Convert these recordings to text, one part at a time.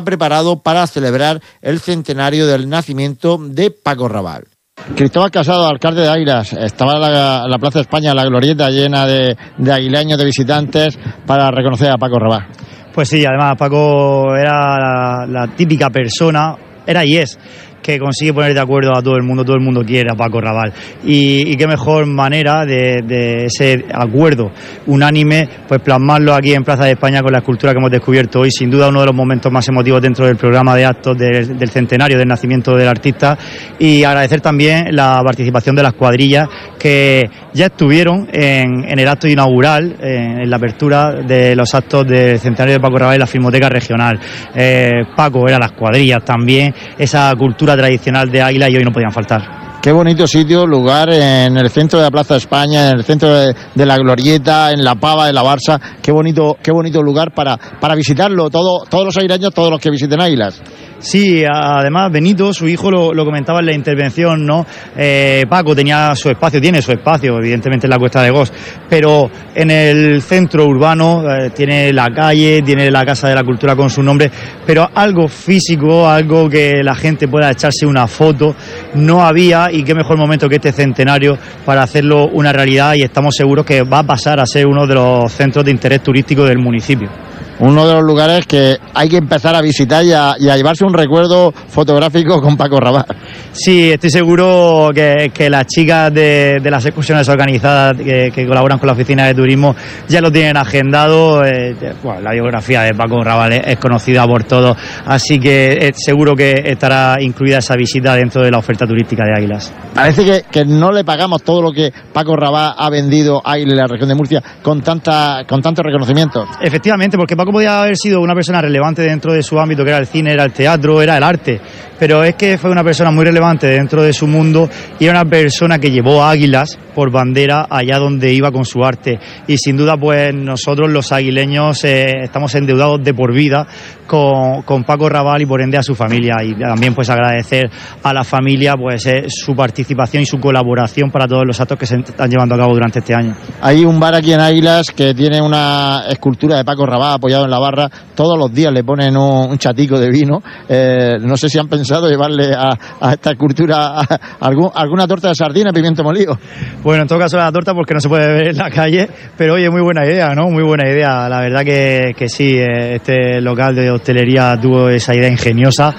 preparado para celebrar el centenario del nacimiento de Paco Raval. Cristóbal Casado, alcalde de Águilas, estaba la Plaza de España, la glorieta llena de aguileños, de visitantes, para reconocer a Paco Raval. Pues sí, además Paco era la típica persona, era y es, que consigue poner de acuerdo a todo el mundo quiere a Paco Raval. Y qué mejor manera de ese acuerdo unánime, pues plasmarlo aquí en Plaza de España con la escultura que hemos descubierto hoy. Sin duda uno de los momentos más emotivos dentro del programa de actos del centenario del nacimiento del artista, y agradecer también la participación de las cuadrillas que ya estuvieron en el acto inaugural, en la apertura de los actos del centenario de Paco Raval en la Filmoteca Regional. Paco era las cuadrillas también, esa cultura tradicional de Águila, y hoy no podían faltar. Qué bonito sitio, lugar en el centro de la Plaza de España, en el centro de la Glorieta, en la Pava de la Barça. Qué bonito lugar para visitarlo, todos los aireños, todos los que visiten Águilas. Sí, además Benito, su hijo, lo comentaba en la intervención, ¿no? Paco tenía su espacio, tiene su espacio, evidentemente en la Cuesta de Gos, pero en el centro urbano tiene la calle, tiene la Casa de la Cultura con su nombre, pero algo físico, algo que la gente pueda echarse una foto, no había, y qué mejor momento que este centenario para hacerlo una realidad, y estamos seguros que va a pasar a ser uno de los centros de interés turístico del municipio. Uno de los lugares que hay que empezar a visitar y a llevarse un recuerdo fotográfico con Paco Raval. Sí, estoy seguro que las chicas de las excursiones organizadas que colaboran con la oficina de turismo ya lo tienen agendado. Bueno, la biografía de Paco Raval es conocida por todos, así que seguro que estará incluida esa visita dentro de la oferta turística de Águilas. Parece que no le pagamos todo lo que Paco Raval ha vendido a Águilas, la región de Murcia, con tantos reconocimientos. Efectivamente, porque Paco podía haber sido una persona relevante dentro de su ámbito, que era el cine, era el teatro, era el arte, pero es que fue una persona muy relevante dentro de su mundo, y era una persona que llevó a Águilas por bandera allá donde iba con su arte, y sin duda pues nosotros los aguileños estamos endeudados de por vida con Paco Raval y por ende a su familia, y también pues agradecer a la familia pues su participación y su colaboración para todos los actos que se están llevando a cabo durante este año. Hay un bar aquí en Águilas que tiene una escultura de Paco Raval apoyado en la barra, todos los días le ponen un chatico de vino. No sé si han pensado llevarle a esta escultura alguna torta de sardina, pimiento molido. Bueno, en todo caso la torta porque no se puede ver en la calle, pero oye, muy buena idea, ¿no? Muy buena idea, la verdad que sí, este local de hostelería tuvo esa idea ingeniosa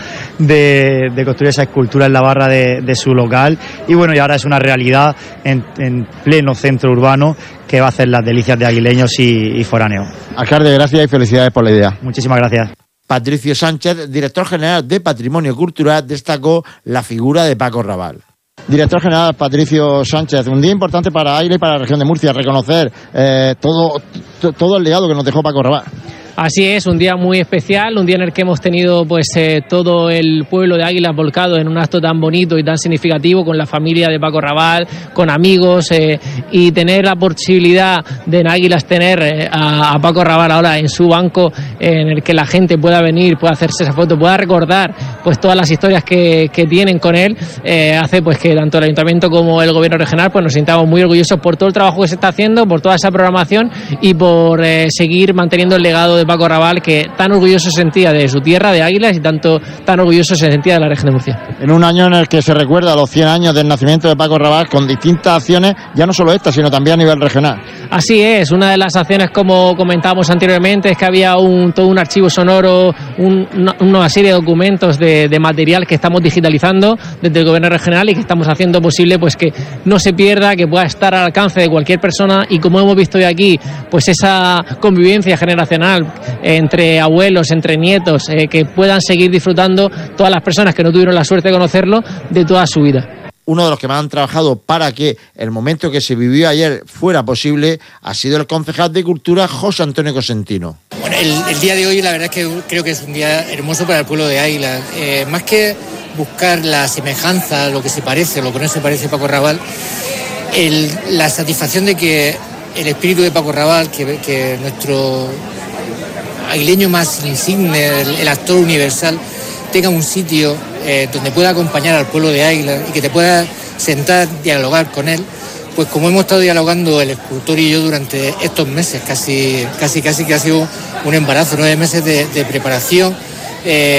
de construir esa escultura en la barra de su local, y bueno, y ahora es una realidad en pleno centro urbano que va a hacer las delicias de aguileños y foráneos. Alcalde, gracias y felicidades por la idea. Muchísimas gracias. Patricio Sánchez, director general de Patrimonio Cultural, destacó la figura de Paco Raval. Director general Patricio Sánchez, un día importante para Águilas y para la región de Murcia, reconocer todo el legado que nos dejó Paco Raval. Así es, un día muy especial, un día en el que hemos tenido pues todo el pueblo de Águilas volcado en un acto tan bonito y tan significativo con la familia de Paco Raval, con amigos, y tener la posibilidad de en Águilas tener a Paco Raval ahora en su banco, en el que la gente pueda venir, pueda hacerse esa foto, pueda recordar pues todas las historias que tienen con él, hace pues que tanto el Ayuntamiento como el Gobierno regional pues nos sintamos muy orgullosos por todo el trabajo que se está haciendo, por toda esa programación y por seguir manteniendo el legado de Paco Raval, que tan orgulloso se sentía de su tierra, de Águilas, y tan orgulloso se sentía de la región de Murcia. En un año en el que se recuerda los 100 años del nacimiento de Paco Raval, con distintas acciones, ya no solo esta, sino también a nivel regional. Así es, una de las acciones, como comentábamos anteriormente, es que había todo un archivo sonoro, una serie de documentos de material que estamos digitalizando desde el Gobierno regional y que estamos haciendo posible pues que no se pierda, que pueda estar al alcance de cualquier persona, y como hemos visto hoy aquí, pues esa convivencia generacional entre abuelos, entre nietos, que puedan seguir disfrutando todas las personas que no tuvieron la suerte de conocerlo de toda su vida. Uno de los que más han trabajado para que el momento que se vivió ayer fuera posible ha sido el concejal de Cultura, José Antonio Cosentino. Bueno, el día de hoy la verdad es que creo que es un día hermoso para el pueblo de Águilas. Más que buscar la semejanza, lo que se parece, lo que no se parece a Paco Raval, la satisfacción de que el espíritu de Paco Raval, que nuestro aguileño más insigne, el actor universal, tenga un sitio donde pueda acompañar al pueblo de Águilas y que te pueda sentar, dialogar con él, pues como hemos estado dialogando el escultor y yo durante estos meses, casi que ha sido un embarazo, 9 meses de preparación.